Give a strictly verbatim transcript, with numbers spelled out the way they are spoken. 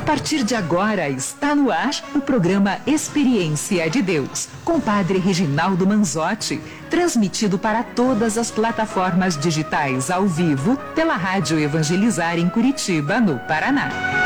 partir de agora está no ar o programa Experiência de Deus, com o Padre Reginaldo Manzotti, transmitido para todas as plataformas digitais ao vivo pela Rádio Evangelizar em Curitiba, no Paraná.